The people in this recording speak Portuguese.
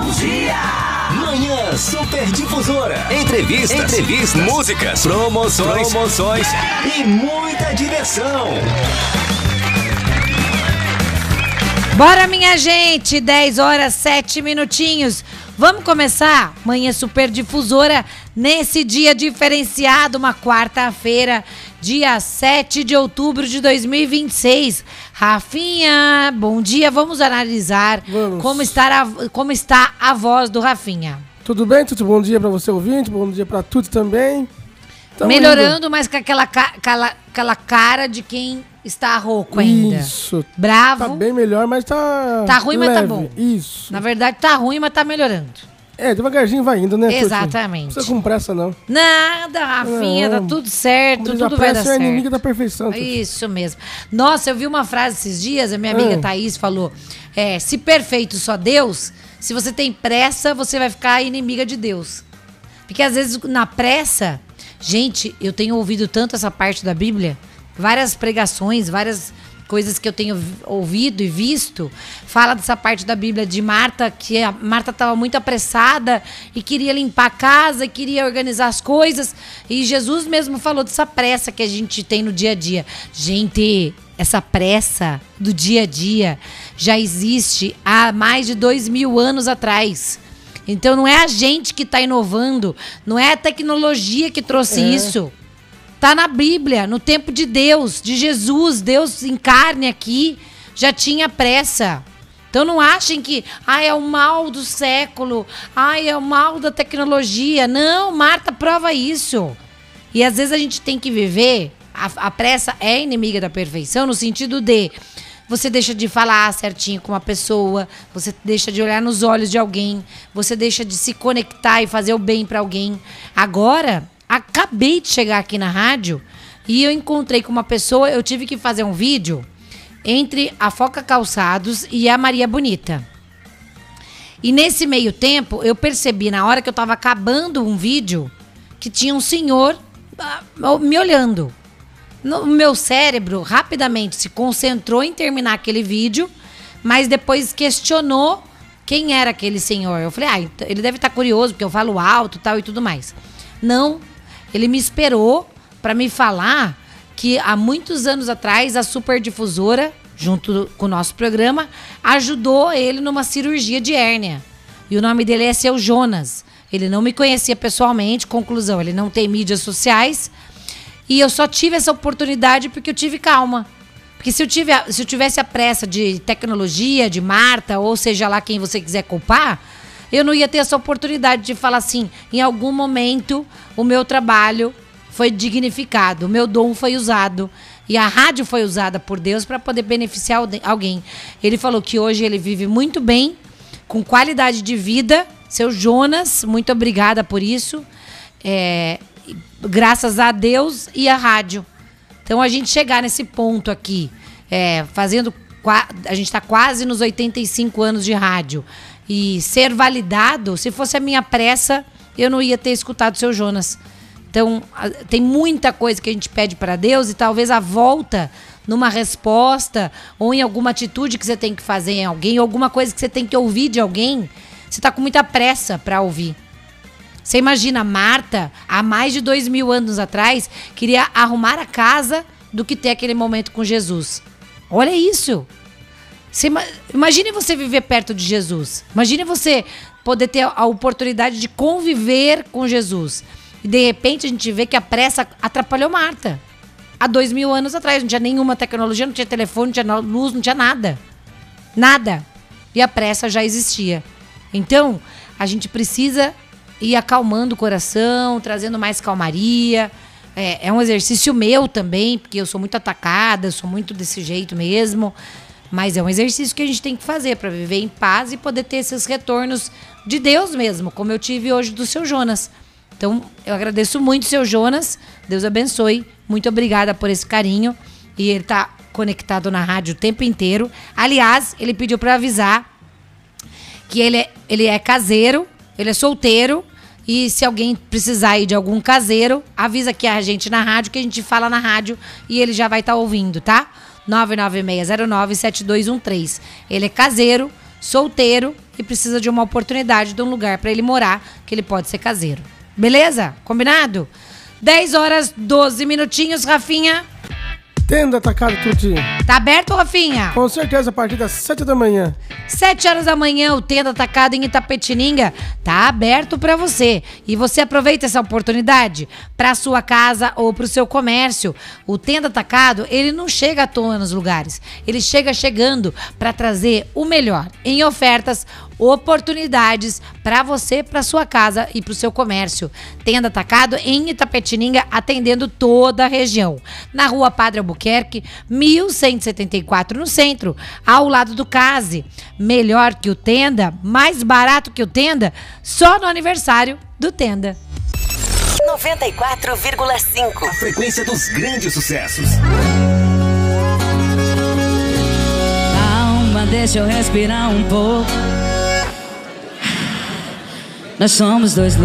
Bom dia! Manhã Super Difusora. Entrevistas, músicas, promoções e muita diversão. Bora, minha gente, 10 horas, 7 minutinhos. Vamos começar Manhã Super Difusora nesse dia diferenciado, uma quarta-feira, dia 7 de outubro de 2026. Rafinha, bom dia. Vamos analisar como está a voz do Rafinha. Tudo bem? Tudo bom dia para você, ouvinte. Bom dia para tudo também. Melhorando, mas com aquela cara de quem está rouco ainda. Isso. Bravo. Tá bem melhor, mas tá... Tá ruim, leve. mas tá bom. Isso. Na verdade, tá ruim, mas tá melhorando. Devagarzinho vai indo, né? Exatamente. Não precisa com pressa, não. Nada, Rafinha, tá tudo certo, tudo vai dar certo. A pressa é inimiga da perfeição. Isso mesmo. Nossa, eu vi uma frase esses dias, a minha amiga Thaís falou, se perfeito só Deus, se você tem pressa, você vai ficar inimiga de Deus. Porque às vezes na pressa, gente, eu tenho ouvido tanto essa parte da Bíblia, várias pregações, várias coisas que eu tenho ouvido e visto, fala dessa parte da Bíblia de Marta, que a Marta estava muito apressada e queria limpar a casa, e queria organizar as coisas, e Jesus mesmo falou dessa pressa que a gente tem no dia a dia. Gente, essa pressa do dia a dia já existe há mais de 2000 anos atrás. Então não é a gente que está inovando, não é a tecnologia que trouxe isso. Tá na Bíblia, no tempo de Deus, de Jesus, Deus em carne aqui, já tinha pressa. Então não achem que é o mal do século, é o mal da tecnologia. Não, Marta prova isso. E às vezes a gente tem que viver, a pressa é inimiga da perfeição, no sentido de você deixa de falar certinho com uma pessoa, você deixa de olhar nos olhos de alguém, você deixa de se conectar e fazer o bem para alguém. Agora, acabei de chegar aqui na rádio e eu encontrei com uma pessoa, eu tive que fazer um vídeo entre a Foca Calçados e a Maria Bonita. E nesse meio tempo, eu percebi, na hora que eu tava acabando um vídeo, que tinha um senhor me olhando. O meu cérebro rapidamente se concentrou em terminar aquele vídeo, mas depois questionou quem era aquele senhor. Eu falei, ele deve estar curioso, porque eu falo alto tal e tudo mais. Não, ele me esperou para me falar que há muitos anos atrás a Super Difusora, junto com o nosso programa, ajudou ele numa cirurgia de hérnia. E o nome dele é Seu Jonas. Ele não me conhecia pessoalmente, conclusão, ele não tem mídias sociais. E eu só tive essa oportunidade porque eu tive calma. Porque se eu tivesse a pressa de tecnologia, de Marta, ou seja lá quem você quiser culpar, eu não ia ter essa oportunidade de falar assim, em algum momento o meu trabalho foi dignificado, o meu dom foi usado e a rádio foi usada por Deus para poder beneficiar alguém. Ele falou que hoje ele vive muito bem, com qualidade de vida. Seu Jonas, muito obrigada por isso. Graças a Deus e a rádio. Então a gente chegar nesse ponto aqui, a gente está quase nos 85 anos de rádio, e ser validado, se fosse a minha pressa, eu não ia ter escutado o Seu Jonas. Então, tem muita coisa que a gente pede para Deus e talvez a volta numa resposta ou em alguma atitude que você tem que fazer em alguém, ou alguma coisa que você tem que ouvir de alguém, você está com muita pressa para ouvir. Você imagina, Marta, há mais de 2000 anos atrás, queria arrumar a casa do que ter aquele momento com Jesus. Olha isso! Imagine você viver perto de Jesus. Imagine você poder ter a oportunidade de conviver com Jesus. E de repente a gente vê que a pressa atrapalhou Marta. Há 2000 anos atrás não tinha nenhuma tecnologia, não tinha telefone, não tinha luz, não tinha nada. Nada. E a pressa já existia. Então, a gente precisa ir acalmando o coração, trazendo mais calmaria. É um exercício meu também, porque eu sou muito atacada, eu sou muito desse jeito mesmo. Mas é um exercício que a gente tem que fazer para viver em paz e poder ter esses retornos de Deus mesmo, como eu tive hoje do Seu Jonas. Então, eu agradeço muito, Seu Jonas. Deus abençoe. Muito obrigada por esse carinho. E ele tá conectado na rádio o tempo inteiro. Aliás, ele pediu para avisar que ele é caseiro, ele é solteiro. E se alguém precisar aí de algum caseiro, avisa aqui a gente na rádio, que a gente fala na rádio e ele já vai estar ouvindo, tá? 996097213. Ele é caseiro, solteiro e precisa de uma oportunidade, de um lugar para ele morar, que ele pode ser caseiro. Beleza? Combinado? 10 horas, 12 minutinhos, Rafinha. Tenda Atacado Tuti. Tá aberto, Rafinha? Com certeza, a partir das 7 da manhã. 7 horas da manhã, o Tenda Atacado em Itapetininga tá aberto pra você. E você aproveita essa oportunidade pra sua casa ou pro seu comércio. O Tenda Atacado, ele não chega à toa nos lugares. Ele chega chegando pra trazer o melhor em ofertas, oportunidades pra você, pra sua casa e pro seu comércio. Tenda Atacado em Itapetininga, atendendo toda a região. Na rua Padre Albuquerque, 1174 no centro, ao lado do Case. Melhor que o Tenda, mais barato que o Tenda, só no aniversário do Tenda. 94,5. A frequência dos grandes sucessos. Calma, deixa eu respirar um pouco. Nós somos dois